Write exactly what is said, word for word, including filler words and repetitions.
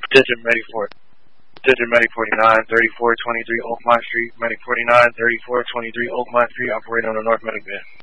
District Medic four. District Medic forty-nine, thirty-four twenty-three Oakmont Street. Medic forty-nine, thirty-four twenty-three Oakmont Street, operating on the North Medic bed.